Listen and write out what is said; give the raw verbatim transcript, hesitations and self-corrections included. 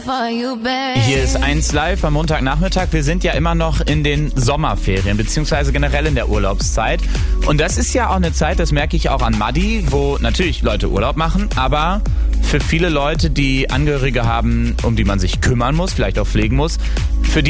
Hier ist eins live am Montagnachmittag. Wir sind ja immer noch in den Sommerferien, beziehungsweise generell in der Urlaubszeit. Und das ist ja auch eine Zeit, das merke ich auch an Maddi, wo natürlich Leute Urlaub machen, aber für viele Leute, die Angehörige haben, um die man sich kümmern muss, vielleicht auch pflegen muss, für die